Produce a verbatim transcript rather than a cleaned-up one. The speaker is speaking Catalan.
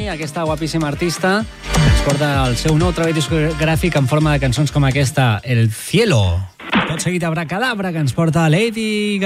Bunny, aquesta guapíssima artista, ens porta el seu nou treball discogràfic en forma de cançons com aquesta, El Cielo. Tot seguit Abracadabra, que ens porta Lady Gaga.